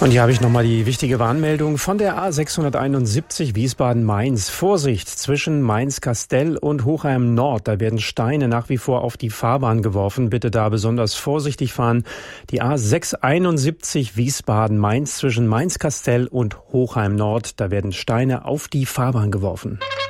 Und hier habe ich nochmal die wichtige Warnmeldung von der A671 Wiesbaden-Mainz. Vorsicht, zwischen Mainz-Kastell und Hochheim-Nord. Da werden Steine nach wie vor auf die Fahrbahn geworfen. Bitte da besonders vorsichtig fahren. Die A671 Wiesbaden-Mainz zwischen Mainz-Kastell und Hochheim-Nord. Da werden Steine auf die Fahrbahn geworfen.